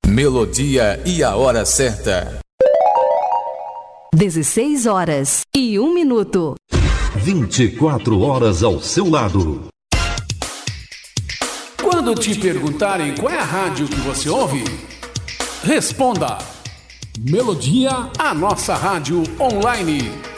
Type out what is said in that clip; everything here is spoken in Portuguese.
Melodia e a hora certa. 16h01. 24 horas ao seu lado. Quando te perguntarem qual é a rádio que você ouve, responda: Melodia, a nossa rádio online.